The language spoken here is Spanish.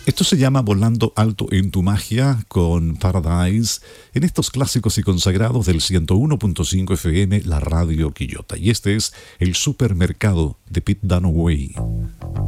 Esto se llama Volando Alto en tu Magia con Paradise en estos clásicos y consagrados del 101.5 FM, la radio Quillota. Y este es El Supermercado de Pete Dunaway.